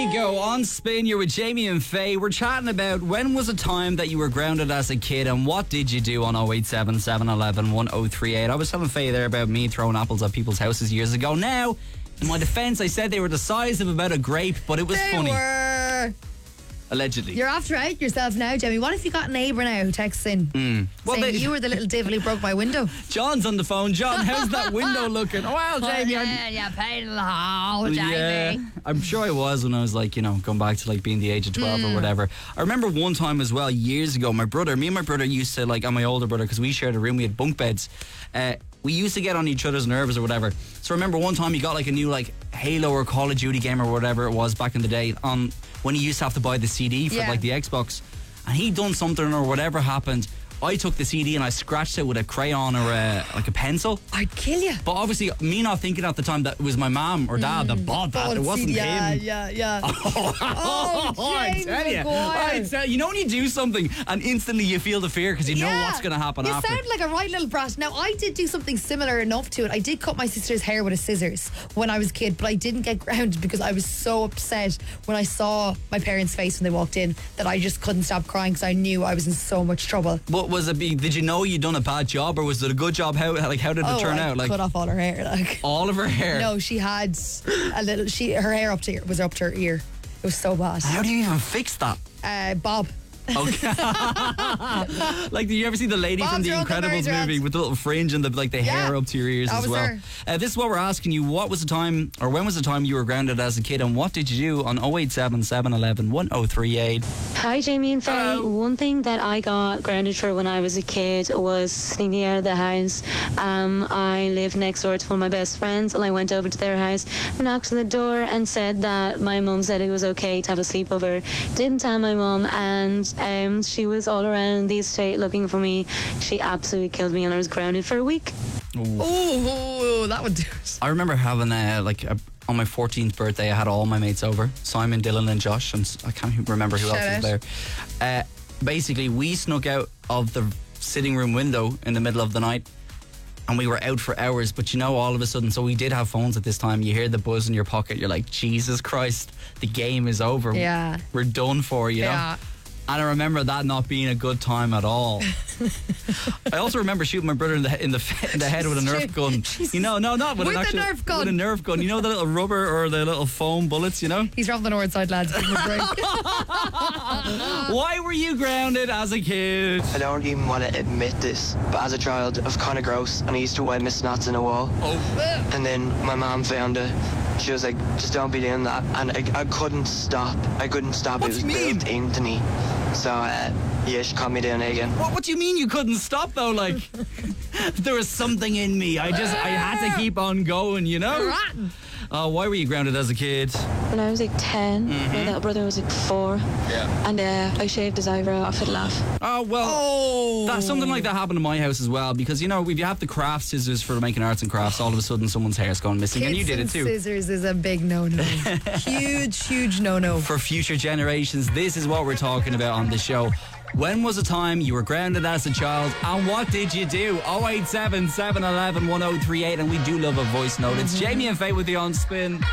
you go. On Spin, you're with Jamie and Faye. We're chatting about when was a time that you were grounded as a kid and what did you do on 087 711 1038. I was telling Faye there about me throwing apples at people's houses years ago. Now, in my defence, I said they were the size of about a grape, but it was funny. Were. Allegedly. You're after out yourself now, Jamie. What if you got a neighbour now who texts in saying you were the little devil who broke my window? John's on the phone. John, how's that window looking? Oh, well, Jamie. You paid in the hole, Jamie. Yeah, I'm sure I was when I was going back to being the age of 12 or whatever. I remember one time as well, years ago, me and my brother used to, and my older brother, because we shared a room, we had bunk beds. We used to get on each other's nerves or whatever. So I remember one time he got a new Halo or Call of Duty game or whatever it was back in the day on when he used to have to buy the CD for the Xbox, and he'd done something or whatever happened. I took the CD and I scratched it with a crayon or a pencil. I'd kill you. But obviously, me not thinking at the time that it was my mom or dad that bought that. It wasn't him. Yeah. I tell you. You know when you do something and instantly you feel the fear because you know what's going to happen after. You sound like a right little brat. Now, I did do something similar enough to it. I did cut my sister's hair with a scissors when I was a kid, but I didn't get grounded because I was so upset when I saw my parents' face when they walked in that I just couldn't stop crying because I knew I was in so much trouble. What was it? Did you know you'd done a bad job or was it a good job? How did it turn out? Cut off all her hair. All of her hair? No, she had a little. Her hair was up to her ear. It was so bad. How do you even fix that? Bob. Okay. Did you ever see the lady from the Incredibles movie with the little fringe and the hair up to your ears as well? This is what we're asking you. What was the time, or when was the time you were grounded as a kid, and what did you do on 087 711 1038? Hi, Jamie and Faye. One thing that I got grounded for when I was a kid was sneaking out of the house. I lived next door to one of my best friends, and I went over to their house and knocked on the door and said that my mum said it was okay to have a sleepover. Didn't tell my mum, and she was all around the estate looking for me. She absolutely killed me and I was grounded for a week. Oh, that would do it. I remember having on my 14th birthday I had all my mates over, Simon, Dylan and Josh, and I can't remember who else was there. Basically we snuck out of the sitting room window in the middle of the night and we were out for hours, but all of a sudden, so we did have phones at this time, you hear the buzz in your pocket, you're like, Jesus Christ, the game is over. Yeah. We're done for, you know? And I remember that not being a good time at all. I also remember shooting my brother in the head with a Nerf gun. Not with an actual Nerf gun. With a Nerf gun. You know the little rubber or the little foam bullets, He's from the north side, lads. Give him a break. Why were you grounded as a kid? I don't even want to admit this, but as a child, I was kind of gross, and I used to wipe my snots in a wall. And then my mom found it. She was like, just don't be doing that. And I couldn't stop. It was built into me. So, she caught me doing it again. What do you mean you couldn't stop, though? There was something in me. I had to keep on going, Why were you grounded as a kid? When I was 10, my little brother was 4. Yeah. And I shaved his eyebrow off at laugh. Oh, well, something like that happened in my house as well, because, if you have the craft scissors for making arts and crafts, all of a sudden someone's hair's gone missing, and you did it too. Scissors is a big no-no. huge no-no. For future generations, this is what we're talking about on the show. When was a time you were grounded as a child and what did you do? 087 711 1038, and we do love a voice note. It's Jamie and Faye with the On Spin.